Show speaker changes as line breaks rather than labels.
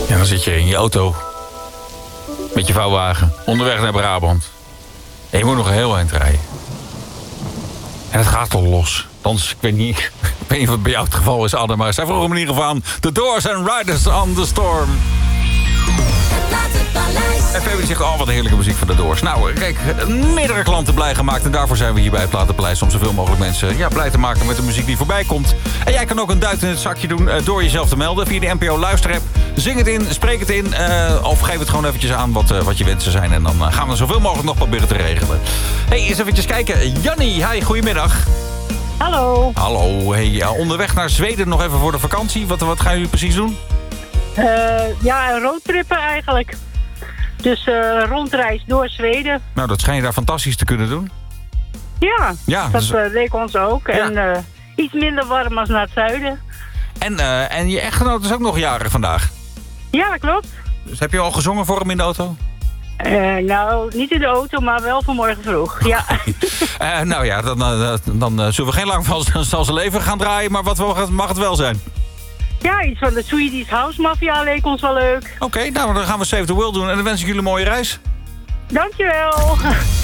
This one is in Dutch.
Ja, dan zit je in je auto. Met je vouwwagen. Onderweg naar Brabant. En je moet nog een heel eind rijden. En het gaat al los. Anders, ik weet niet wat bij jou het geval is, Anne. Maar zij vroegen me in ieder geval aan. The Doors and Riders on the Storm. En Fabie zegt, wat een heerlijke muziek van de Doors. Nou, kijk, meerdere klanten blij gemaakt. En daarvoor zijn we hier bij het Platenpaleis. Om zoveel mogelijk mensen blij te maken met de muziek die voorbij komt. En jij kan ook een duit in het zakje doen door jezelf te melden. Via de NPO Luisterapp. Zing het in, spreek het in. Of geef het gewoon eventjes aan wat je wensen zijn. En dan gaan we zoveel mogelijk nog proberen te regelen. Eens eventjes kijken. Jannie, hi, goedemiddag.
Hallo.
Hallo, onderweg naar Zweden nog even voor de vakantie. Wat gaan jullie precies doen?
Roadtrippen eigenlijk. Dus rondreis door Zweden.
Nou, dat schijn je daar fantastisch te kunnen doen.
Ja, dat leek ons ook. Ja. En iets minder warm als naar het zuiden.
En je echtgenoot is ook nog jarig vandaag.
Ja, dat klopt.
Dus heb je al gezongen voor hem in de auto?
Nou, niet in de auto, maar wel vanmorgen vroeg. Ja.
Nou ja, dan zullen we geen lang van zijn leven gaan draaien. Maar wat mag het wel zijn?
Ja, iets van de Swedish House Mafia leek ons wel leuk.
Oké, nou dan gaan we Save the World doen. En dan wens ik jullie een mooie reis.
Dankjewel.